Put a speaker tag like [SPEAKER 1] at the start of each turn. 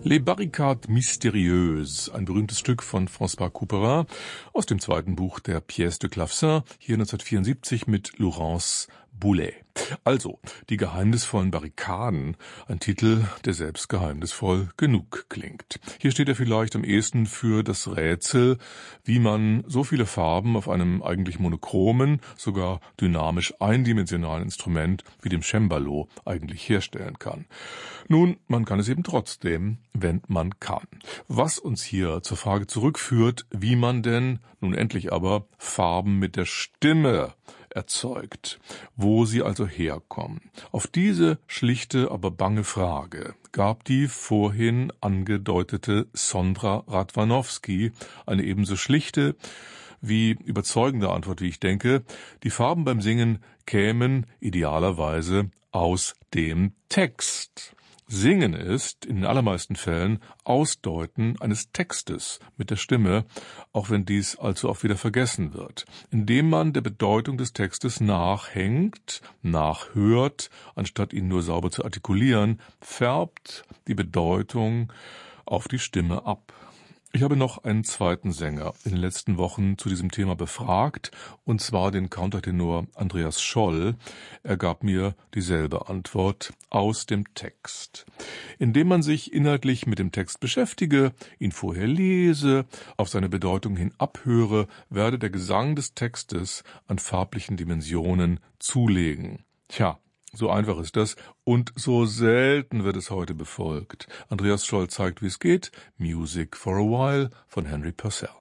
[SPEAKER 1] Les Barricades Mystérieuses, ein berühmtes Stück von François Couperin aus dem zweiten Buch der Pièce de Clavecin, hier 1974 mit Laurence Boulet. Also, die geheimnisvollen Barrikaden, ein Titel, der selbst geheimnisvoll genug klingt. Hier steht er vielleicht am ehesten für das Rätsel, wie man so viele Farben auf einem eigentlich monochromen, sogar dynamisch eindimensionalen Instrument wie dem Cembalo eigentlich herstellen kann. Nun, man kann es eben trotzdem, wenn man kann. Was uns hier zur Frage zurückführt, wie man denn, nun endlich aber, Farben mit der Stimme erzeugt, wo sie also herkommen. Auf diese schlichte, aber bange Frage gab die vorhin angedeutete Sondra Radwanowski eine ebenso schlichte wie überzeugende Antwort, wie ich denke. Die Farben beim Singen kämen idealerweise aus dem Text. Singen ist in den allermeisten Fällen Ausdeuten eines Textes mit der Stimme, auch wenn dies allzu oft wieder vergessen wird, indem man der Bedeutung des Textes nachhängt, nachhört, anstatt ihn nur sauber zu artikulieren, färbt die Bedeutung auf die Stimme ab. Ich habe noch einen zweiten Sänger in den letzten Wochen zu diesem Thema befragt, und zwar den Countertenor Andreas Scholl. Er gab mir dieselbe Antwort: aus dem Text. Indem man sich inhaltlich mit dem Text beschäftige, ihn vorher lese, auf seine Bedeutung hin abhöre, werde der Gesang des Textes an farblichen Dimensionen zulegen. Tja, so einfach ist das und so selten wird es heute befolgt. Andreas Scholl zeigt, wie es geht. Music for a While von Henry Purcell.